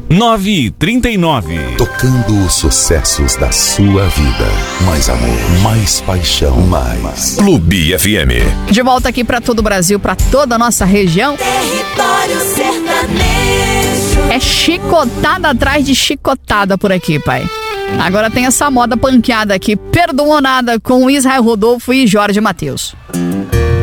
9h39. Tocando os sucessos da sua vida. Mais amor, mais paixão, mais Clube FM. De volta aqui para todo o Brasil, para toda a nossa região. Território sertanejo. É chicotada atrás de chicotada por aqui, pai. Agora tem essa moda panqueada aqui, Perdoou Nada, com Israel Rodolfo e Jorge Mateus.